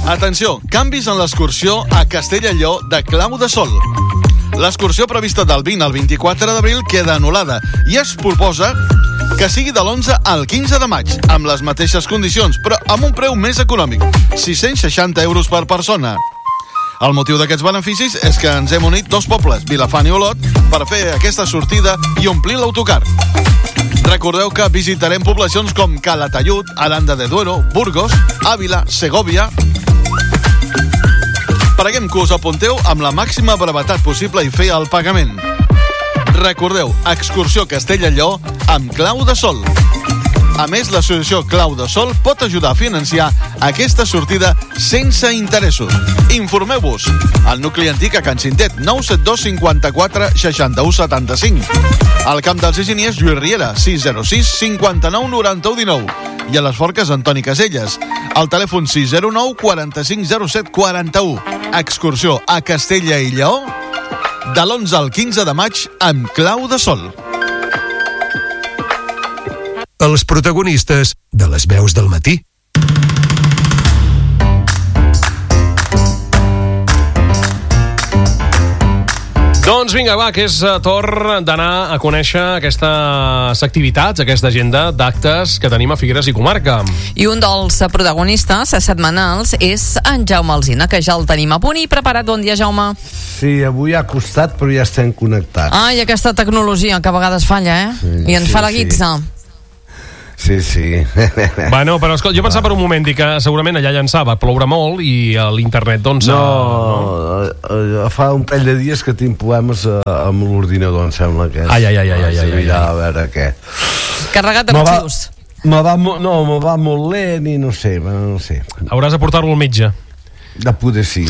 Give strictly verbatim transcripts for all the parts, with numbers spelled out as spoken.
Atenció, canvis en l'excursió a Castellalló de Clau de Sol. L'excursió prevista del vint al vint-i-quatre d'abril queda anul·lada i es proposa que sigui de l'onze al quinze de maig, amb les mateixes condicions, però amb un preu més econòmic, sis-cents seixanta euros per persona. El motiu d'aquests beneficis és que ens hem unit dos pobles, Vilafant i Olot, per fer aquesta sortida i omplir l'autocar. Recordeu que visitarem poblacions com Calatayud, Aranda de Duero, Burgos, Àvila, Segòvia. Preguem que us apunteu amb la màxima brevetat possible i fer el pagament. Recordeu, excursió Castellalló amb Clau de Sol. A més, l'associació Clau de Sol pot ajudar a financiar aquesta sortida sense interessos. Informeu-vos al nucli antic a Can Cintet, nou set dos cinquanta-quatre seixanta-u setanta-cinc. Al Camp dels Enginyers, Lluís Riera, sis zero sis cinquanta-nou noranta-u dinou. I a les Forques, Antoni Caselles. Al telèfon sis zero nou quaranta-cinc zero set quaranta-u. Excursió a Castella i Lleó de l'onze al quinze de maig amb Clau de Sol. Els protagonistes de les veus del matí. Doncs vinga, va, que és torn d'anar a conèixer aquestes activitats, aquesta agenda d'actes que tenim a Figueres i comarca. I un dels protagonistes setmanals és en Jaume Alsina, que ja el tenim a punt i preparat. Bon dia, Jaume. Sí, avui ha costat, però ja estem connectats. Ai, aquesta tecnologia que a vegades falla, eh? Sí, I ens sí, fa la guitza. Sí. Sí, sí. Bueno, però escolta, jo pensava per un moment dir que segurament allà llançava, plourà molt i l'internet, doncs... No, no, fa un parell de dies que tinc problemes amb l'ordinador, em sembla que és. Ai, ai, ai, ai, ai, ai, ai. A veure què. Carregat d'arxius. Me va, no, me va molt lent i no sé, no sé. Hauràs de portar-lo al metge. De poder sí.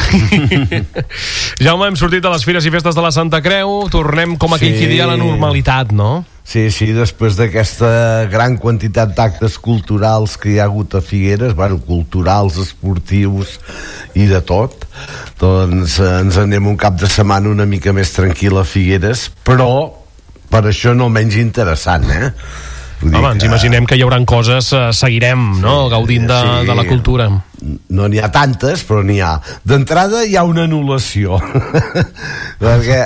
Jaume, hem sortit de les Fires i Festes de la Santa Creu, tornem com aquell qui dia a la normalitat, no? Sí, sí, després d'aquesta gran quantitat d'actes culturals que hi ha hagut a Figueres, bueno, culturals, esportius i de tot, doncs ens anem un cap de setmana una mica més tranquil a Figueres, però per això no menys interessant, eh? Home, ens imaginem que hi haurà coses, eh, seguirem, no?, sí, gaudint de, sí, de la cultura. No n'hi ha tantes, però n'hi ha. D'entrada hi ha una anul·lació. Perquè...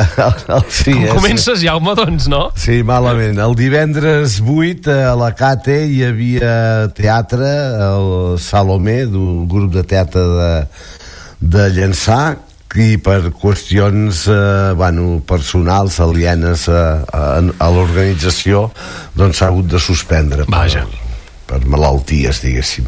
Sí, com comences, Jaume, doncs, no? Sí, malament. El divendres vuit a la Cate hi havia teatre, el Salomé, d'un grup de teatre de, de Llançà, i per qüestions eh, bueno, personals, alienes a, a, a l'organització, doncs s'ha hagut de suspendre. Vaja. Per, per malalties, diguéssim.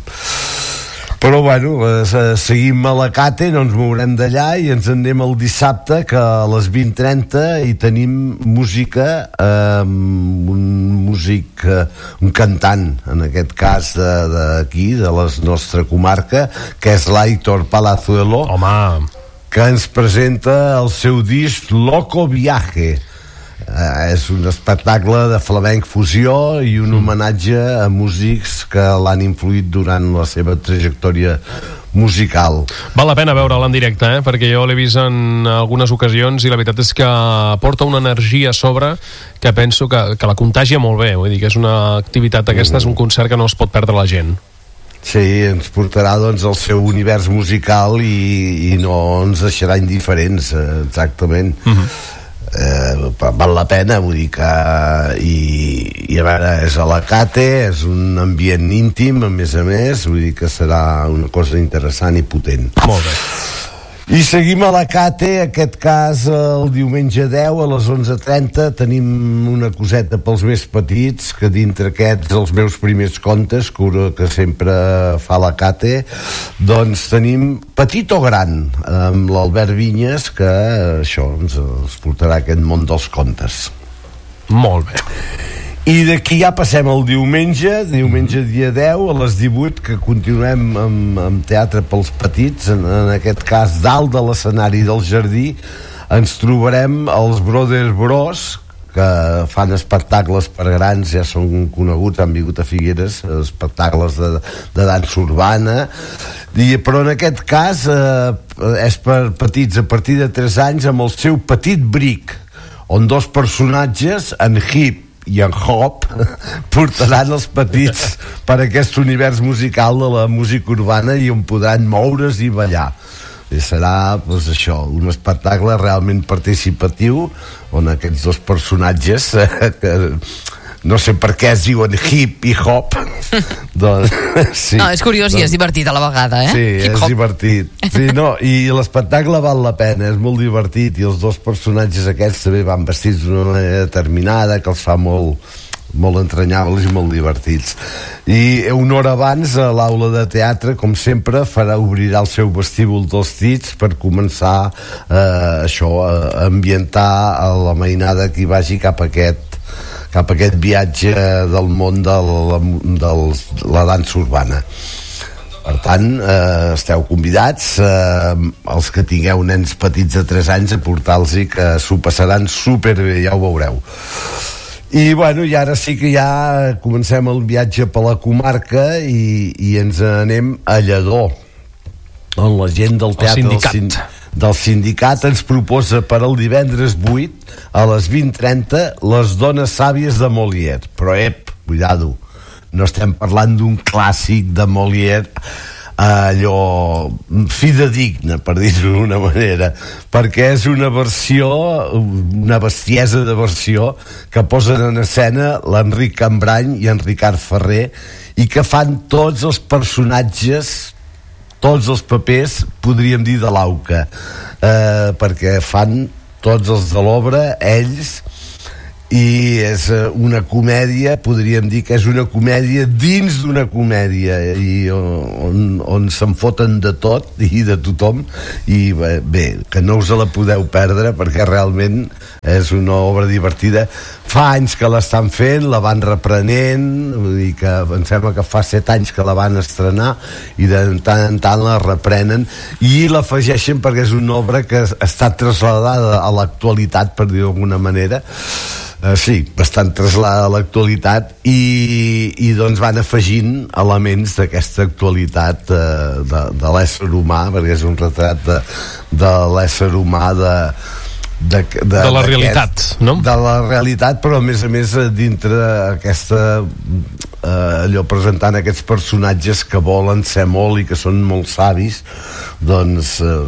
Però bueno, eh, seguim a la Cate, no ens mourem d'allà i ens en anem el dissabte, que a les vint trenta hi tenim música, eh, un músic, eh, un cantant, en aquest cas d'aquí, de, de la nostra comarca, que és l'Aitor Palazuelo. Home, que ens presenta el seu disc Loco Viaje. Eh, és un espectacle de flamenc fusió i un homenatge a músics que l'han influït durant la seva trajectòria musical. Val la pena veure'l en directe, eh? Perquè jo l'he vist en algunes ocasions i la veritat és que porta una energia a sobre que penso que, que la contagia molt bé. Vull dir que és una activitat aquesta, és un concert que no es pot perdre la gent. Sí, ens portarà doncs el seu univers musical i, i no ens deixarà indiferents, exactament. Uh-huh. eh, val la pena, vull dir que i, i a veure, és a la Cate, és un ambient íntim, a més a més, vull dir que serà una cosa interessant i potent. Molt bé. I seguim a la Cate, aquest cas el diumenge deu a les onze trenta tenim una coseta pels més petits, que dintre aquests els meus primers contes que, que sempre fa la Cate, doncs tenim Petit o Gran, amb l'Albert Vinyes, que això ens, ens portarà aquest món dels contes. Molt bé. I d'aquí ja passem al diumenge, diumenge dia deu a les divuit, que continuem amb, amb teatre pels petits, en, en aquest cas dalt de l'escenari del Jardí ens trobarem els Brothers Bros, que fan espectacles per grans, ja són coneguts, han vingut a Figueres, espectacles de, de dansa urbana, i, però en aquest cas eh, és per petits a partir de tres anys, amb el seu Petit Bric, on dos personatges, en Hip i en Hop portaran els petits per aquest univers musical de la música urbana i on podran moure's i ballar. I serà, doncs això, un espectacle realment participatiu on aquests dos personatges eh, que no sé per què es diuen hip i hop doncs, sí, no, és curiós doncs, i és divertit a la vegada, eh? Sí, hip és hop. divertit sí, no, i l'espectacle val la pena, és molt divertit i els dos personatges aquests també van vestits d'una manera determinada que els fa molt molt entranyables i molt divertits. I una hora abans a l'aula de teatre, com sempre, farà obrirà el seu vestíbul dels Tits per començar eh, això, a ambientar a la mainada que hi vagi cap a aquest cap a aquest viatge del món de la, de la dansa urbana. Per tant, eh, esteu convidats eh, els que tingueu nens petits de tres anys a portar-los-hi, que s'ho passaran superbé, ja ho veureu. I bueno, i ara sí que ja comencem el viatge per la comarca i, i ens anem a Lledó, on la gent del teatre el sindicat. Del, sin, del sindicat ens proposa per al divendres vuit a les vint trenta Les dones sàvies de Molière. Però ep, cuidado, no estem parlant d'un clàssic de Molière allò fidedigne, per dir-ho d'una manera, perquè és una versió, una bestiesa de versió que posen en escena l'Enric Cambrany i en Ricard Ferrer i que fan tots els personatges, tots els papers, podríem dir, de l'Auca, eh, perquè fan tots els de l'obra, ells, i és una comèdia, podríem dir que és una comèdia dins d'una comèdia i on, on se'n foten de tot i de tothom i bé, bé, que no us la podeu perdre perquè realment és una obra divertida. Fa anys que l'estan fent, la van reprenent, vull dir que em sembla que fa set anys que la van estrenar i de tant en tant la reprenen i l'afegeixen perquè és una obra que està trasladada a l'actualitat, per dir-ho d'alguna manera. Uh, sí, bastant traslada a l'actualitat i, i doncs van afegint elements d'aquesta actualitat uh, de, de l'ésser humà, perquè és un retrat de, de l'ésser humà de, de, de, de la realitat, no? De la realitat, però a més a més dintre aquesta uh, allò presentant aquests personatges que volen ser molt i que són molt savis, doncs uh,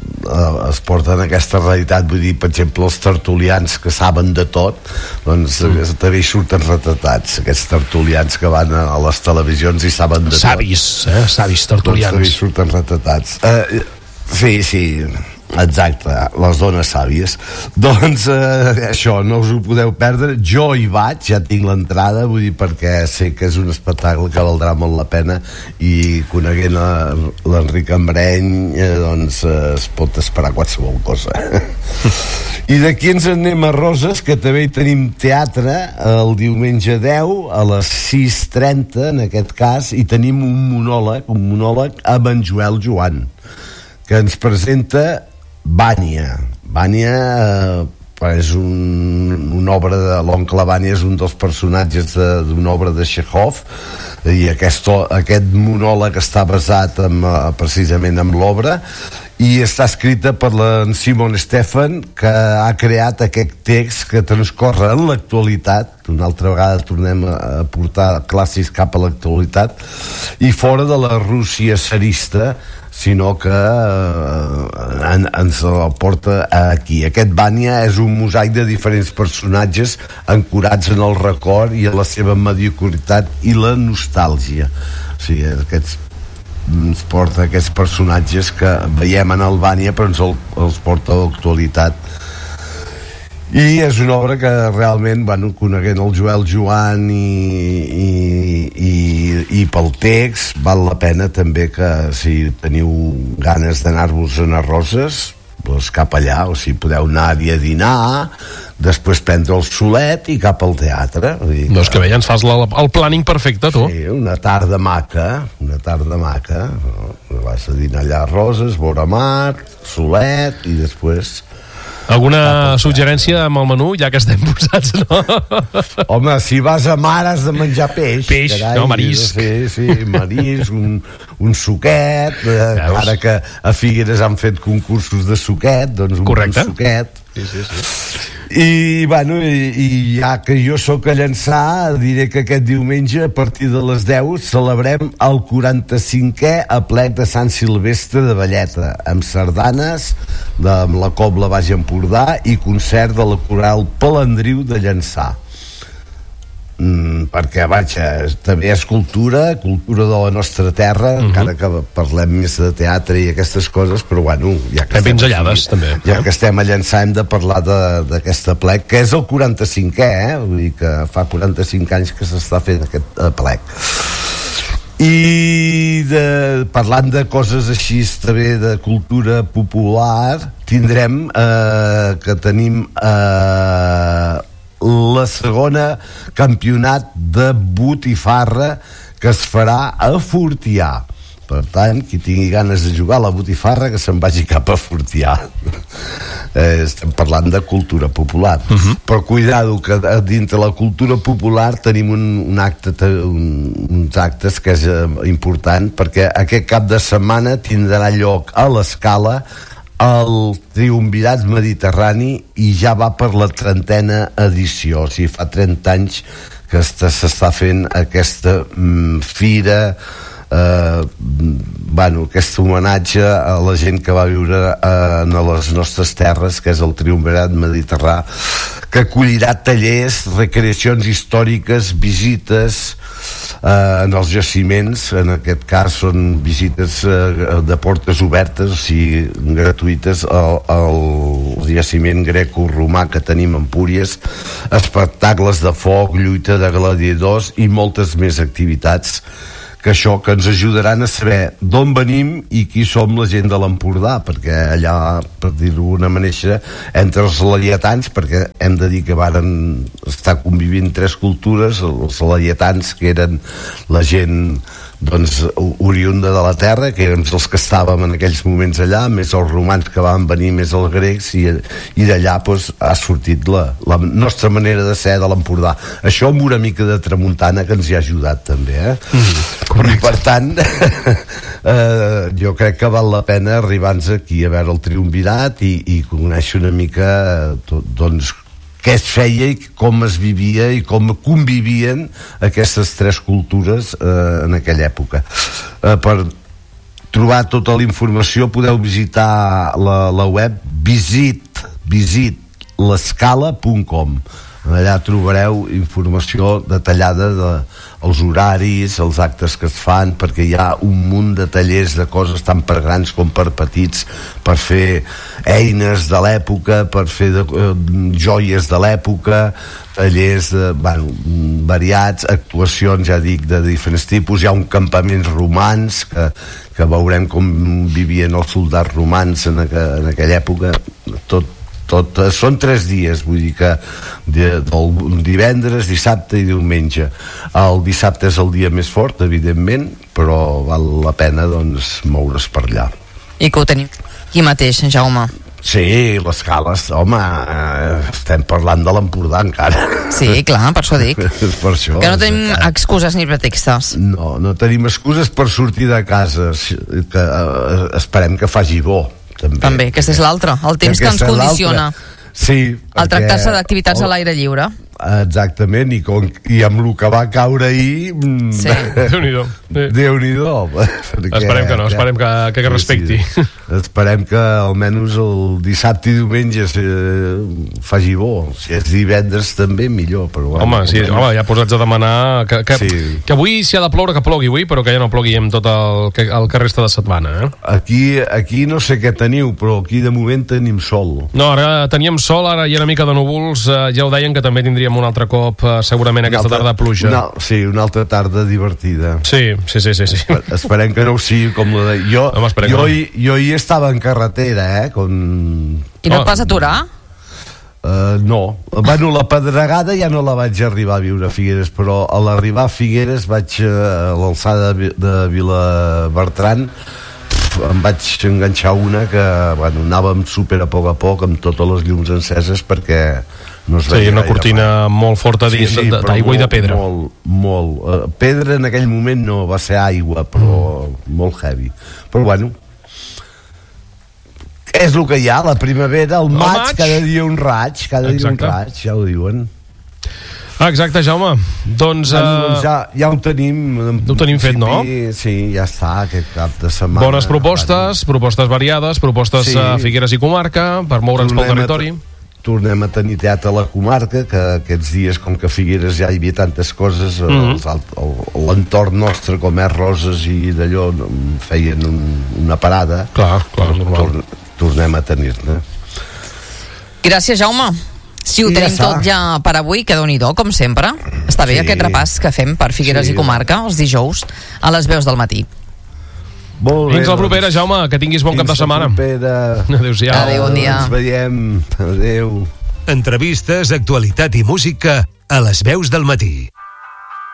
es porten aquesta realitat, vull dir, per exemple, els tertulians que saben de tot, doncs mm. també hi surten retratats, aquests tertulians que van a les televisions i saben de savis, tot. Eh? Savis tertulians. Doncs també hi surten retratats. Uh, sí, sí, exacte, les dones sàvies. Doncs eh, això, no us ho podeu perdre. Jo hi vaig, ja tinc l'entrada, vull dir, perquè sé que és un espectacle que valdrà molt la pena i coneguent l'Enric Cambrany eh, doncs eh, es pot esperar qualsevol cosa. I d'aquí ens anem a Roses, que també hi tenim teatre el diumenge deu a les sis trenta en aquest cas, i tenim un monòleg un monòleg amb en Joel Joan, que ens presenta Vània. Vània eh, és un, una obra de l'oncle Vània, és un dels personatges d'una obra de Chekhov i aquest, aquest monòleg està basat en, precisament en l'obra i està escrita per la Simon Stephan, que ha creat aquest text que transcorre en l'actualitat. Una altra vegada tornem a portar clàssics cap a l'actualitat i fora de la Rússia tsarista, sinó que eh, en, ens el porta aquí. Aquest Vània és un mosaic de diferents personatges ancorats en el record i en la seva mediocritat i la nostàlgia. O sigui, aquests ens porta aquests personatges que veiem en el Vània però ens el, els porta a l'actualitat. I és una obra que realment, bueno, coneguent el Joel Joan i, i, i, i pel text, val la pena també que si teniu ganes d'anar-vos a Roses, doncs cap allà, o si podeu anar-hi a dinar, després prendre el solet i cap al teatre. Que, doncs que bé, ja ens fas la, el planning perfecte, tu. Sí, una tarda maca, una tarda maca, no? Vas a dinar allà a Roses, vora mar, solet, i després... Alguna suggerència amb el menú, ja que estem posats, no? Home, si vas a mar has de menjar peix. Peix, carai, no, marisc. Sí, sí, marisc, un, un suquet, eh, ara que a Figueres han fet concursos de suquet, doncs un Correcte. bon suquet. Sí, sí, sí. I, bueno, i, i ja que jo sóc a Llançà, diré que aquest diumenge a partir de les deu celebrem el quaranta-cinquè aplec de Sant Silvestre de Valleta, amb sardanes de, amb la Cobla Baix Empordà i concert de la Coral Palandriu de Llançà. Mm, perquè vaja, també és cultura cultura de la nostra terra, uh-huh. encara que parlem més de teatre i aquestes coses, però bueno, ja que, estem, pinzellades, aquí, també, ja eh? que estem a Llançà hem de parlar d'aquest aplec, que és el quaranta-cinquè, eh? Vull dir que fa quaranta-cinc anys que s'està fent aquest aplec. I de, parlant de coses així també de cultura popular, tindrem eh, que tenim eh, la segona campionat de botifarra que es farà a Fortià. Per tant, qui tingui ganes de jugar a la botifarra que se'n vagi cap a Fortià. eh, estem parlant de cultura popular. Uh-huh. Però cuidado, que dintre la cultura popular tenim un, un acte, un, uns actes que és eh, important, perquè aquest cap de setmana tindrà lloc a l'Escala el Triumvirat Mediterrani i ja va per la trentena edició, o sigui, fa trenta anys que s'està fent aquesta mm, fira, eh, bueno, aquest homenatge a la gent que va viure eh, en les nostres terres, que és el Triumvirat Mediterrani, que acollirà tallers, recreacions històriques, visites eh, en els jaciments. En aquest cas són visites eh, de portes obertes, o sigui, gratuïtes al, al jaciment greco-romà que tenim a Empúries, espectacles de foc, lluita de gladiadors i moltes més activitats que això que ens ajudaran a saber d'on venim i qui som la gent de l'Empordà, perquè allà, per dir-ho d'una manera, entre els laietans, perquè hem de dir que varen estar convivint tres cultures, els laietans, que eren la gent doncs oriunda de la terra, que érem els que estàvem en aquells moments allà, més els romans que van venir, més els grecs, i, i d'allà doncs, ha sortit la, la nostra manera de ser de l'Empordà. Això amb una mica de tramuntana que ens hi ha ajudat també, eh? Mm, I per tant eh, jo crec que val la pena arribar-nos aquí a veure el Triumvirat i, i conèixer una mica tot, doncs què es feia i com es vivia i com convivien aquestes tres cultures eh, en aquella època. Eh, per trobar tota la informació podeu visitar la, la web visit, visit l'escala punt com. Allà trobareu informació detallada de els horaris, els actes que es fan, perquè hi ha un munt de tallers de coses tant per grans com per petits, per fer eines de l'època, per fer de, eh, joies de l'època, tallers de, bueno, variats, actuacions, ja dic, de diferents tipus. Hi ha un campament romans que, que veurem com vivien els soldats romans en, aqu en aquella època. Tot Tot, són tres dies, vull dir que de, del divendres, dissabte i diumenge. El dissabte és el dia més fort, evidentment, però val la pena doncs moure's per allà. I que ho tenim aquí mateix, Jaume. Sí, l'Escala, home, eh, estem parlant de l'Empordà encara. Sí, clar, per això dic. Per això, que no tenim excuses ni pretextes. No, no tenim excuses per sortir de casa, que eh, esperem que faci bo. També, també, aquesta és l'altra, el temps que ens condiciona. Sí, al tractar-se d'activitats a l'aire lliure. Exactament, i, com, i amb el que va caure ahir, sí. Déu-n'hi-do. Déu-n'hi-do. Esperem que no, esperem que, que, que respecti. Sí, sí. Esperem que almenys el dissabte i diumenge eh, faci bo. Si és divendres també millor, però bueno, home, sí, home, ja posats a demanar que, que, sí. que avui si ha de ploure, que plogui avui, però que ja no plogui amb tot el que, el que resta de setmana, eh? Aquí, aquí no sé què teniu, però aquí de moment tenim sol. No, ara teníem sol, ara hi ha una mica de núvols, eh, ja ho deien que també tindríem un altre cop eh, segurament aquesta altra, tarda pluja. Una, sí, una altra tarda divertida. Sí, sí, sí, sí, sí. Esper, esperem que no ho sigui com la de... Jo, home, jo, no. hi, jo hi estava en carretera, eh? Com... I no et vas aturar? Uh, no. Bueno, la pedregada ja no la vaig arribar a viure a Figueres, però a l'arribar a Figueres vaig uh, a l'alçada de, de Vilabertran em vaig enganxar una que, bueno, anàvem super a poc a poc amb totes les llums enceses perquè no es veia. Sí, una cortina molt forta d'aigua sí, sí, i de pedra. Molt, molt. Uh, pedra en aquell moment no, va ser aigua, però mm. molt heavy. Però bueno, És el que hi ha, la primavera, el maig, maig. cada dia un raig, cada Exacte. dia un raig, ja ho diuen. Exacte, Jaume. Doncs... Uh... Uh, ja, ja ho tenim. ho tenim fet, no? Sí, ja està, aquest cap de setmana. bones propostes, propostes variades, propostes Sí. a Figueres i comarca, per moure'ns pel Tornem a territori. te- Tornem a tenir teatre a la comarca, que aquests dies, com que a Figueres ja hi havia tantes coses, mm Mhm. -hmm. l'entorn nostre, com és Roses i d'allò, no, feien un, una parada. Clar, clar, normal. Tor tornem a tenir-ne. Gràcies, Jaume. Si ho I ja tenim està. tot ja per avui, que déu-n'hi-do, com sempre. Està bé Sí. aquest repàs que fem per Figueres Sí. i comarca els dijous a les veus del matí. Molt bé, Fins la propera, doncs. Jaume, que tinguis bon cap de Fins la setmana. propera. Adéu-siau. Adéu, bon dia. Ens veiem. Adéu. Entrevistes, actualitat i música a les veus del matí.